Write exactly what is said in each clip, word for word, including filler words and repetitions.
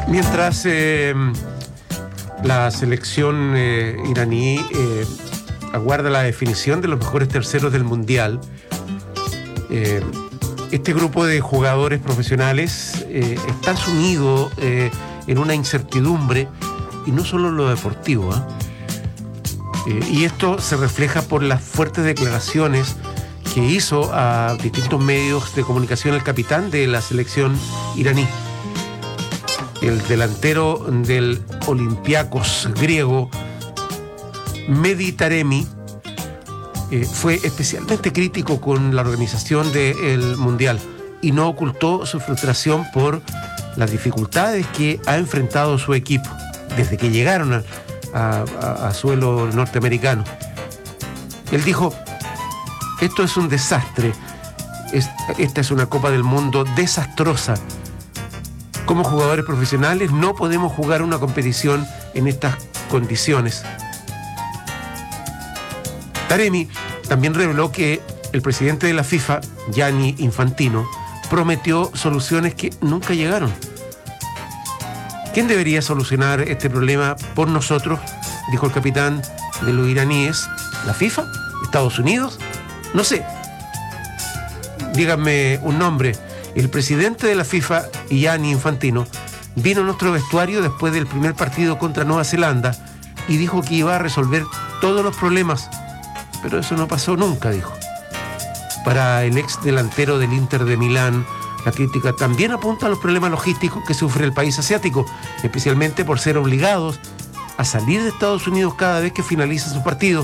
Mientras eh, la selección eh, iraní eh, aguarda la definición de los mejores terceros del Mundial, eh, este grupo de jugadores profesionales eh, está sumido eh, en una incertidumbre, y no solo en lo deportivo, ¿eh? Eh, y esto se refleja por las fuertes declaraciones que hizo a distintos medios de comunicación el capitán de la selección iraní. El delantero del Olympiacos griego, Mehdi Taremi, eh, fue especialmente crítico con la organización del Mundial y no ocultó su frustración por las dificultades que ha enfrentado su equipo desde que llegaron a, a, a, a suelo norteamericano. Él dijo: esto es un desastre, es, esta es una Copa del Mundo desastrosa. Como jugadores profesionales no podemos jugar una competición en estas condiciones. Taremi también reveló que el presidente de la FIFA, Gianni Infantino, prometió soluciones que nunca llegaron. ¿Quién debería solucionar este problema por nosotros?, dijo el capitán de los iraníes. ¿La FIFA? ¿Estados Unidos? No sé. Díganme un nombre. El presidente de la FIFA, Gianni Infantino, vino a nuestro vestuario después del primer partido contra Nueva Zelanda y dijo que iba a resolver todos los problemas, pero eso no pasó nunca, dijo. Para el ex delantero del Inter de Milán, la crítica también apunta a los problemas logísticos que sufre el país asiático, especialmente por ser obligados a salir de Estados Unidos cada vez que finaliza su partido.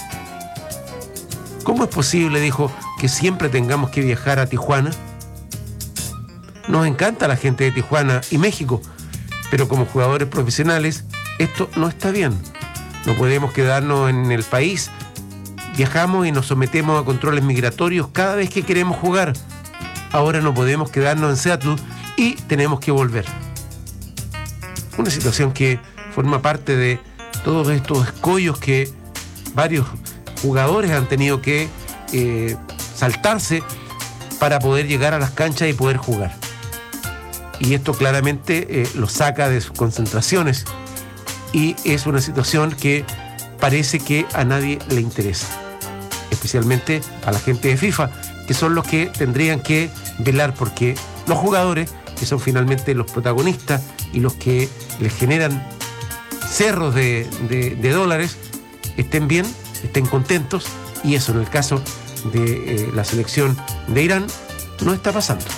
¿Cómo es posible, dijo, que siempre tengamos que viajar a Tijuana? Nos encanta la gente de Tijuana y México, pero como jugadores profesionales esto no está bien. No podemos quedarnos en el país. Viajamos y nos sometemos a controles migratorios cada vez que queremos jugar. Ahora no podemos quedarnos en Seattle y tenemos que volver. Una situación que forma parte de todos estos escollos que varios jugadores han tenido que eh, saltarse para poder llegar a las canchas y poder jugar. Y esto claramente eh, los saca de sus concentraciones, y es una situación que parece que a nadie le interesa, especialmente a la gente de FIFA, que son los que tendrían que velar porque los jugadores, que son finalmente los protagonistas y los que les generan cerros de, de, de dólares, estén bien, estén contentos, y eso en el caso de eh, la selección de Irán no está pasando.